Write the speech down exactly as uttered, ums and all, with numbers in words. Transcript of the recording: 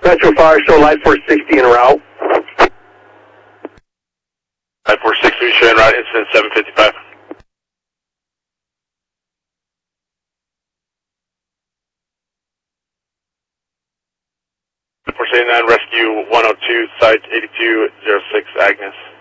Metro Fire, show Light four sixty en route. Light four sixty, show en route, incident seven fifty-five. four seventy-nine, rescue one oh two, site eighty-two oh six, Agnes.